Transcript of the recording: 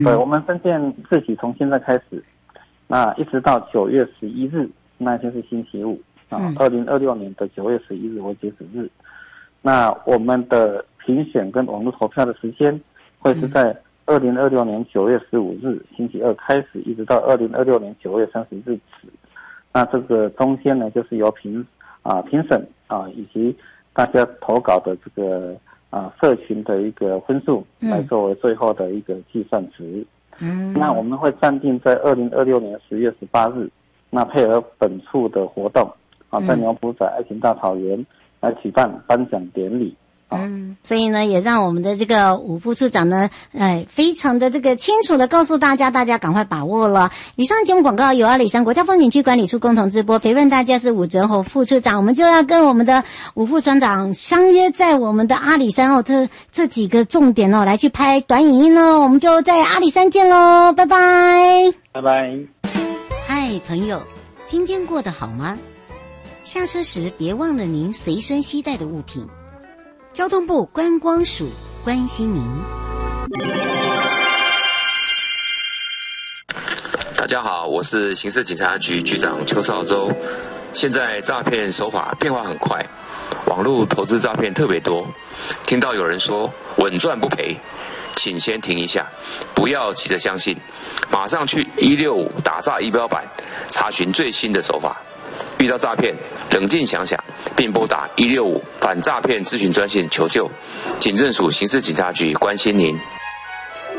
对，我们分店自己从现在开始，那一直到9月11日，那天是星期五，2026年的9月11日为截止日。那我们的评选跟网络投票的时间会是在2026年9月15日星期二开始，一直到2026年9月30日止。那这个中间呢，就是由评审以及大家投稿的这个社群的一个分数来作为最后的一个计算值。那我们会暂定在2026年10月18日，那配合本处的活动在牛埔仔爱情大草原来举办颁奖典礼。 所以呢，也让我们的这个伍副处长呢，非常的这个清楚的告诉大家，大家赶快把握了。以上节目广告由阿里山国家风景区管理处共同直播，陪伴大家是伍哲侯副处长，我们就要跟我们的伍副处长相约在我们的阿里山这几个重点来去拍短影音我们就在阿里山见喽，拜拜， 拜拜。 嗨，朋友，今天过得好吗？下车时别忘了您随身携带的物品。交通部观光署关心您。 大家好，我是刑事警察局局长邱少洲。现在诈骗手法变化很快，网络投资诈骗特别多。听到有人说稳赚不赔，请先停一下，不要急着相信，马上去165打诈仪表板查询最新的手法。遇到诈骗，冷静想想，并拨打165反诈骗咨询专线求救。警政署刑事警察局关心您。